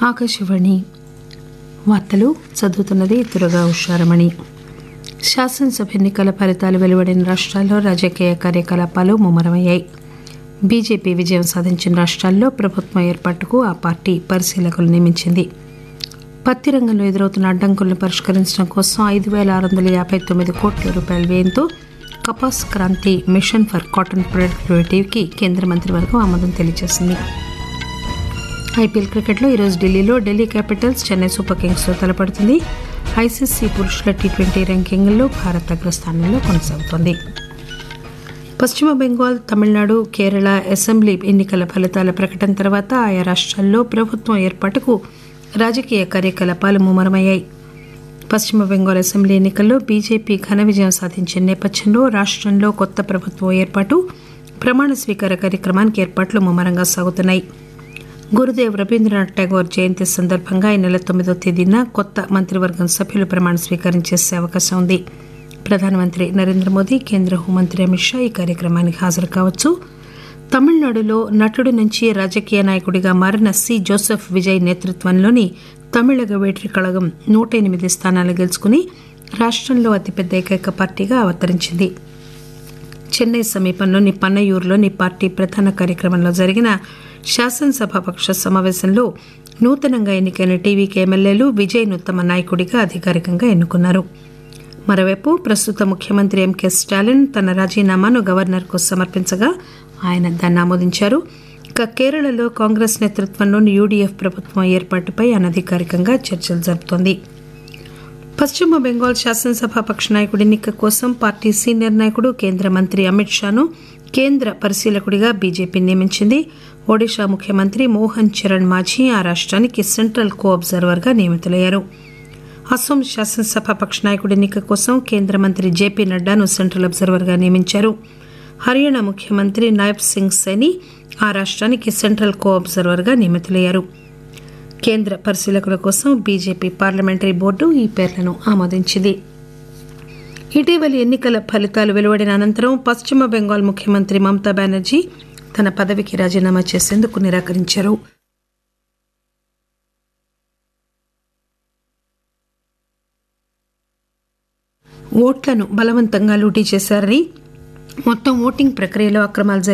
ఆకాశవాణి వార్తలు చదువుతున్నది దుర్గా ఉషారమణి. శాసనసభ ఎన్నికల ఫలితాలు వెలువడిన రాష్ట్రాల్లో రాజకీయ కార్యకలాపాలు ముమ్మరమయ్యాయి. బీజేపీ విజయం సాధించిన రాష్ట్రాల్లో ప్రభుత్వం ఏర్పాటుకు ఆ పార్టీ పరిశీలకులు నియమించింది. పత్తి రంగంలో ఎదురవుతున్న అడ్డంకులను పరిష్కరించడం కోసం 5,659 కోట్ల రూపాయల వ్యయంతో Kapas Kranti mission for cotton ప్రొడక్టివిటీకి కేంద్ర మంత్రివర్గం ఆమోదం తెలియజేసింది. ఐపీఎల్ క్రికెట్లో ఈరోజు ఢిల్లీలో ఢిల్లీ క్యాపిటల్స్ చెన్నై సూపర్ కింగ్స్తో తలపడుతుంది. ఐసీసీ పురుషుల టీ20 ర్యాంకింగ్లో భారత్ అగ్రస్థానంలో కొనసాగుతోంది. పశ్చిమ బెంగాల్, తమిళనాడు, కేరళ అసెంబ్లీ ఎన్నికల ఫలితాల ప్రకటన తర్వాత ఆయా రాష్ట్రాల్లో ప్రభుత్వం ఏర్పాటుకు రాజకీయ కార్యకలాపాలు ముమ్మరమయ్యాయి. పశ్చిమ బెంగాల్ అసెంబ్లీ ఎన్నికల్లో బీజేపీ ఘన విజయం సాధించిన నేపథ్యంలో రాష్ట్రంలో కొత్త ప్రభుత్వం ఏర్పాటు, ప్రమాణ స్వీకార కార్యక్రమానికి ఏర్పాట్లు ముమ్మరంగా సాగుతున్నాయి. గురుదేవ్ రవీంద్రనాథ్ ఠాగూర్ జయంతి సందర్భంగా ఈ నెల 9వ తేదీన కొత్త మంత్రివర్గం సభ్యులు ప్రమాణ స్వీకారం చేసే అవకాశం ఉంది. ప్రధానమంత్రి నరేంద్ర మోదీ, కేంద్ర హోంమంత్రి అమిత్ షా ఈ కార్యక్రమానికి హాజరు కావచ్చు. తమిళనాడులో నటుడి నుంచి రాజకీయ నాయకుడిగా మారిన సి జోసెఫ్ విజయ్ నేతృత్వంలోని తమిళగ వేట్రి కళగం 108 స్థానాలు గెలుచుకుని రాష్ట్రంలో అతిపెద్ద ఏకైక పార్టీగా అవతరించింది. చెన్నై సమీపంలోని పన్నయూరులోని పార్టీ ప్రధాన కార్యక్రమంలో జరిగిన శాసనసభాపక్ష సమావేశంలో నూతనంగా ఎన్నికైన టీవీకే ఎమ్మెల్యేలు విజయ్ను తమ నాయకుడిగా అధికారికంగా ఎన్నుకున్నారు. మరోవైపు ప్రస్తుత ముఖ్యమంత్రి ఎంకే స్టాలిన్ తన రాజీనామాను గవర్నర్కు సమర్పించగా ఆయన దాన్ని ఆమోదించారు. ఇక కేరళలో కాంగ్రెస్ నేతృత్వంలోని యూడీఎఫ్ ప్రభుత్వం ఏర్పాటుపై అనధికారికంగా చర్చలు జరుపుతోంది. పశ్చిమ బెంగాల్ శాసనసభాపక్ష నాయకుడి ఎన్నిక కోసం పార్టీ సీనియర్ నాయకుడు కేంద్ర మంత్రి అమిత్ షాను కేంద్ర పరిశీలకుడిగా బీజేపీ నియమించింది. ఒడిషా ముఖ్యమంత్రి మోహన్ చరణ్ మాఝీ ఆ రాష్ట్రానికి సెంట్రల్ కో అబ్జర్వర్గా నియమితులయ్యారు. అస్సోం శాసనసభాపక్ష నాయకుడి ఎన్నిక కోసం కేంద్ర మంత్రి జేపీ నడ్డాను సెంట్రల్ అబ్జర్వర్గా నియమించారు. హర్యానా ముఖ్యమంత్రి నాయబ్ సింగ్ సైని ఆ రాష్ట్రానికి సెంట్రల్ కో అబ్జర్వర్గా నియమితులయ్యారు. కేంద్ర పరిశీలకుల కోసం బీజేపీ పార్లమెంటరీ బోర్డు ఈ పేర్లను ఆమోదించింది. ఇటీవలి ఎన్నికల ఫలితాలు వెలువడిన అనంతరం పశ్చిమ బెంగాల్ ముఖ్యమంత్రి మమతా బెనర్జీ తన పదవికి రాజీనామా చేసేందుకు నిరాకరించారు. ఓట్లను బలవంతంగా లూటీ చేశారని, మొత్తం ఓటింగ్ ప్రక్రియలో అక్రమాలు